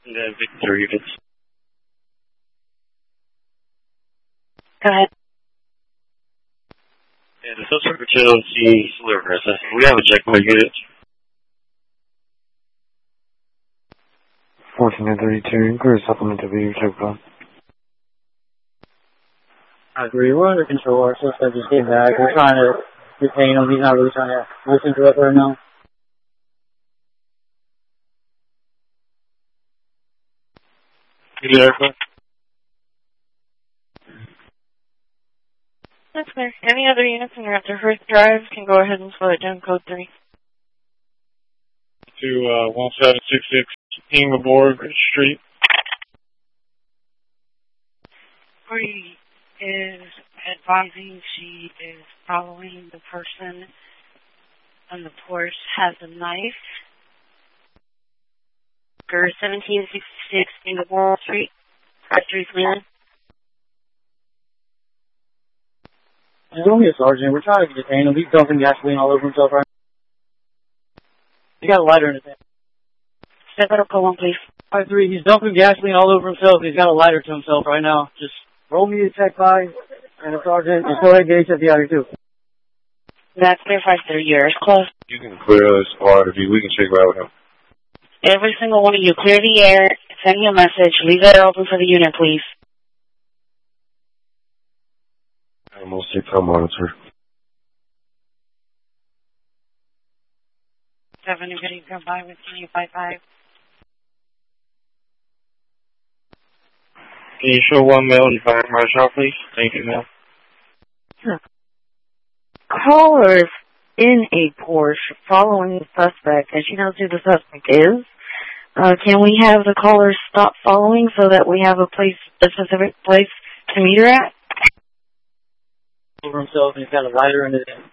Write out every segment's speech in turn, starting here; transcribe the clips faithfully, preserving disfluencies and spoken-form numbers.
And then Victor units. Go ahead. And the suspect returned to Slivers. We have a checkpoint unit. fourteen and thirty-two, clear supplement to be checkpoint. I agree. We're under control. Our suspect just came back. We're trying to detain him. He's not really trying to listen to us right now. You there, sir? That's clear. Any other units in your after first drive can go ahead and slow it down code three. To uh, one seven six six Ingeborg Street. Bree is advising she is following the person on the porch has a knife. seventeen sixty-six Ingeborg Street. five three clear. There's only a sergeant. We're trying to detain him. He's dumping gasoline all over himself right now. He got a lighter in his hand. Step out of code one, please. five three, he's dumping gasoline all over himself. He's got a lighter to himself right now. Just roll me a check by and a sergeant. And go ahead and get H F D out here too. That's clear five three. Yours close. You can clear us, or if you, we can check right with him. Every single one of you, clear the air, send me a message, leave that open for the unit, please. Almost six on monitor. Seven, you're going to come by with three five five. Can you show one male and five my shop, please? Thank you, ma'am. Sure. Callers in a Porsche following the suspect, and she knows who the suspect is. Uh, can we have the caller stop following so that we have a place, a specific place to meet her at? Over himself, and he's got a lighter in his hand.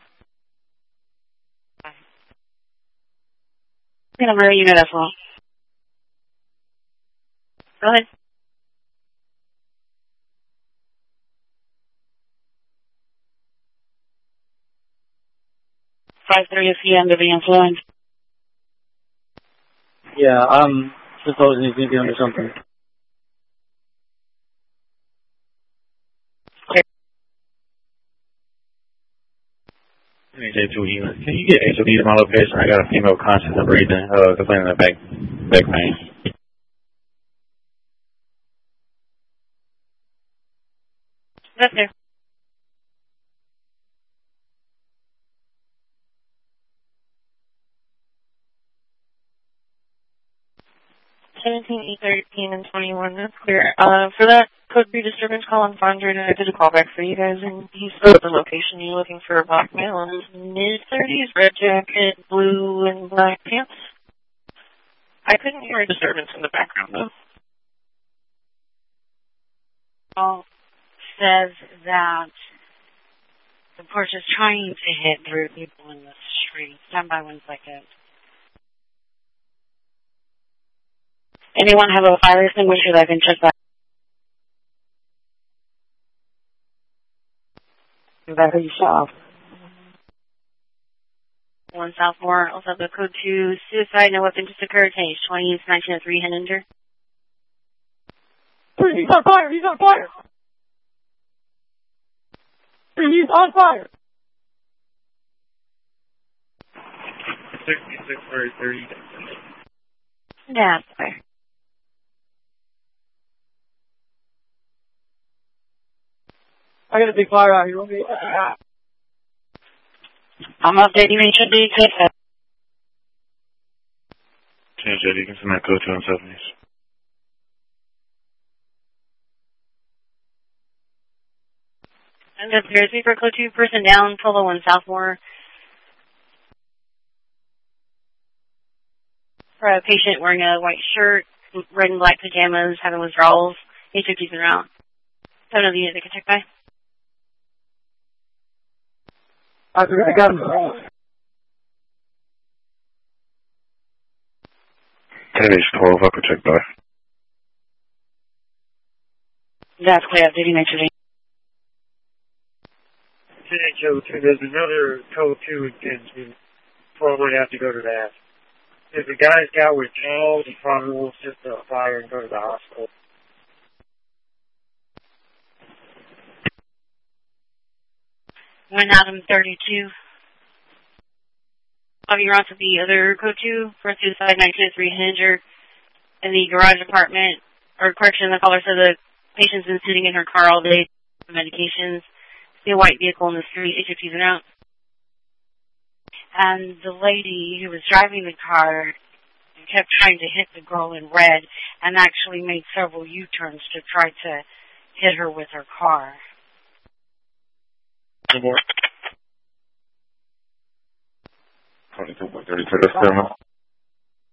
I'm going to murder unit as well. Go ahead. five three is he under the influence? Yeah, I'm supposing he's going to be under something. Can you get H O D to my location? I got a female conscious of breathing, uh, complaining of back, back pain. That's there. seventeen, eight, thirteen, and twenty-one, that's clear. Uh, for that code three disturbance call on Fondra, I did a callback for you guys, and he's still at the location. You're looking for a black male in his mid-thirties, red jacket, blue and black pants. I couldn't hear a disturbance in the background, though. Call says that the Porsche is trying to hit three people in the street. Stand by one second. Anyone have a fire extinguisher that I can check that? Back of your shop. One Southmore, also the code two, suicide, no weapon just occurred, page twenty, nineteen oh three, Henninger. He's on fire! He's on fire! He's on fire! sixty-six, thirty, thirty. Yeah, that's fire. I got a big fire out here. Okay. I'm updating H O D. Change that. You can send that code to himself, please. And there's a code two person down, solo in Southmore. For a patient wearing a white shirt, red and black pajamas, having withdrawals. H O D's around. Don't know the unit they can check by. I got him. ten H twelve, I could check by. That's clear, updating H O D. ten H O two, there's another code two against me. Probably have to go to that. If the guy's got withdrawals, he probably will just a fire and go to the hospital. One Adam thirty-two. Oh, you're on to the other code two for suicide nine two three Hinger in the garage apartment. Or correction, the caller said the patient's been sitting in her car all day for medications. See a white vehicle in the street. H F Ps are out. And the lady who was driving the car kept trying to hit the girl in red and actually made several U-turns to try to hit her with her car. twenty-two point three two